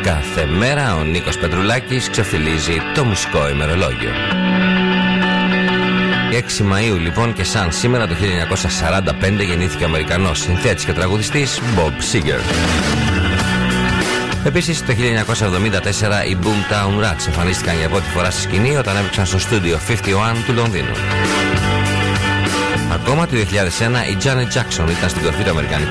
Κάθε μέρα ο Νίκος Πετρουλάκης ξεφτιλίζει το μουσικό ημερολόγιο. 6 Μαΐου λοιπόν, και σαν σήμερα το 1945 γεννήθηκε ο Αμερικανός συνθέτης και τραγουδιστής Bob Seger. Επίσης το 1974 οι Boomtown Rats εμφανίστηκαν για πρώτη φορά στη σκηνή όταν έπαιξαν στο στούντιο 51 του Λονδίνου. Ακόμα το 2001 η Janet Jackson ήταν στην κορφή του αμερικανικού